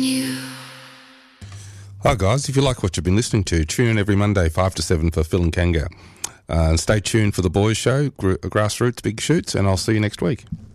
Hi guys, if you like what you've been listening to, tune in every Monday 5 to 7 for Phil and Kanga. And stay tuned for the boys show, Grassroots Big Shoots, and I'll see you next week.